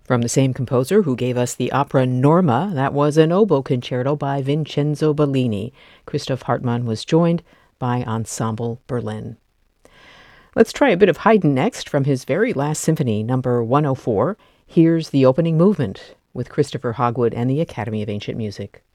From the same composer who gave us the opera Norma, that was an oboe concerto by Vincenzo Bellini. Christoph Hartmann was joined by Ensemble Berlin. Let's try a bit of Haydn next from his very last symphony, number 104. Here's the opening movement with Christopher Hogwood and the Academy of Ancient Music.